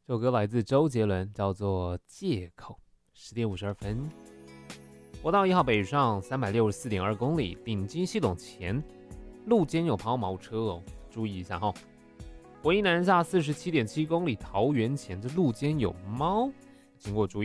这首歌来自周杰伦，叫做《借口》。10:52，国道1号北上364.2公里，顶基系统前路肩有抛锚车哦，注意一下哈。国一南下47.7公里，桃园前这路肩有猫，经过注意。